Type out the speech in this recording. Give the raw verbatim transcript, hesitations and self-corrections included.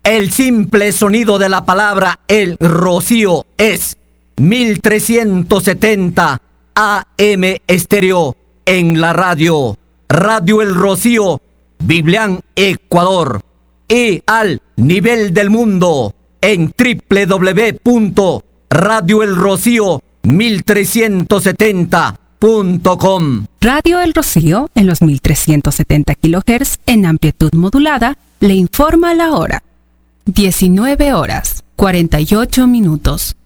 El simple sonido de la palabra El Rocío es mil trescientos setenta A M Estéreo en la radio. Radio El Rocío, Biblián, Ecuador. Y al nivel del mundo en doble u doble u doble u punto radio el rocío mil trescientos setenta punto com. Radio El Rocío, en los mil trescientos setenta kilohertz en amplitud modulada, le informa la hora. diecinueve horas, cuarenta y ocho minutos.